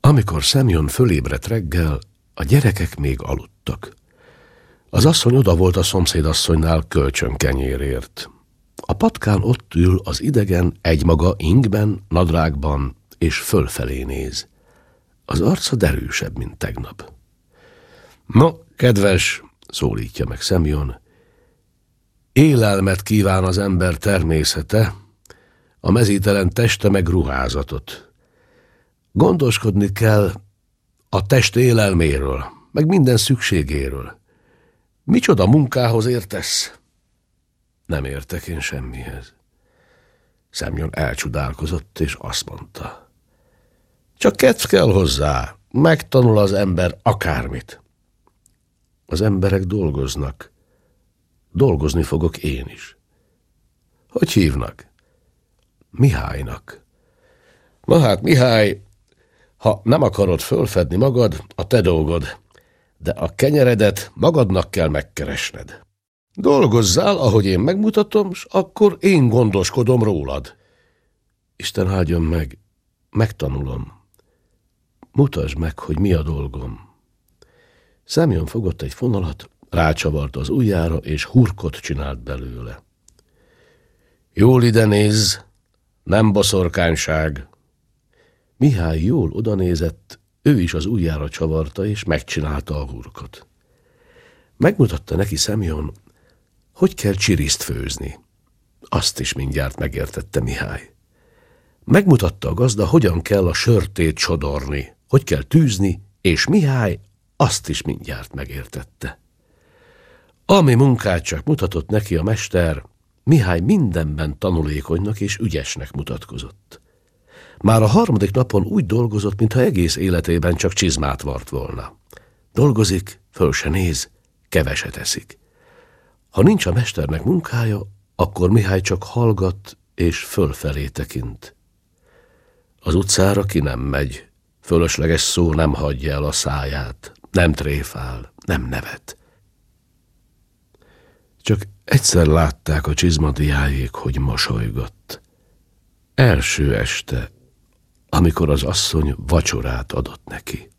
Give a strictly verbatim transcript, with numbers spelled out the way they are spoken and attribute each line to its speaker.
Speaker 1: Amikor Semjon fölébredt reggel, a gyerekek még aludtak. Az asszony oda volt a szomszédasszonynál kölcsönkenyérért. A patkán ott ül az idegen egymaga ingben, nadrágban, és fölfelé néz. Az arca derűsebb, mint tegnap. No, kedves, szólítja meg Semjon, élelmet kíván az ember természete, a mezítelen teste meg ruházatot. Gondoskodni kell a test élelméről, meg minden szükségéről. Micsoda munkához értesz? Nem értek én semmihez. Semjon elcsodálkozott, és azt mondta. Csak kedv kell hozzá, megtanul az ember akármit. Az emberek dolgoznak. Dolgozni fogok én is. Hogy hívnak? Mihálynak. Na hát, Mihály, ha nem akarod fölfedni magad, a te dolgod, de a kenyeredet magadnak kell megkeresned. Dolgozzál, ahogy én megmutatom, s akkor én gondoskodom rólad. Isten áldjon meg, megtanulom. Mutasd meg, hogy mi a dolgom. Semjon fogott egy fonalat, rácsavart az ujjára, és hurkot csinált belőle. Jól ide nézz, nem boszorkányság. Mihály jól odanézett, ő is az ujjára csavarta, és megcsinálta a hurkot. Megmutatta neki Semjon, hogy kell csiriszt főzni. Azt is mindjárt megértette Mihály. Megmutatta a gazda, hogyan kell a sörtét sodorni, hogy kell tűzni, és Mihály azt is mindjárt megértette. Ami munkát csak mutatott neki a mester, Mihály mindenben tanulékonynak és ügyesnek mutatkozott. Már a harmadik napon úgy dolgozott, mintha egész életében csak csizmát vart volna. Dolgozik, föl se néz, keveset eszik. Ha nincs a mesternek munkája, akkor Mihály csak hallgat és fölfelé tekint. Az utcára ki nem megy, fölösleges szó nem hagyja el a száját, nem tréfál, nem nevet. Csak egyszer látták a csizmadiájék, hogy mosolygott. Első este, amikor az asszony vacsorát adott neki.